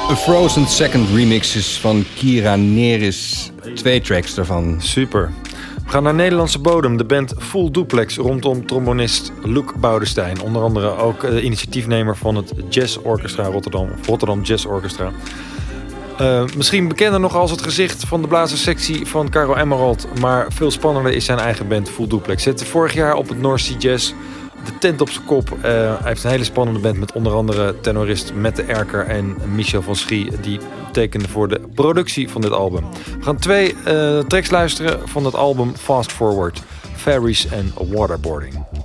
A Frozen Second remixes van Kira Neris. 2 tracks daarvan. Super. We gaan naar Nederlandse bodem. De band Full Duplex rondom trombonist Luc Boudestein. Onder andere ook initiatiefnemer van het Jazz Orchestra Rotterdam Jazz Orchestra. Misschien bekender nog als het gezicht van de blazerssectie van Caro Emerald. Maar veel spannender is zijn eigen band Full Duplex. Zette vorig jaar op het North Sea Jazz de tent op zijn kop. Hij heeft een hele spannende band met onder andere tenorist Mette Erker en Michel van Schie. Die tekende voor de productie van dit album. We gaan 2 tracks luisteren van het album Fast Forward. Ferries en Waterboarding.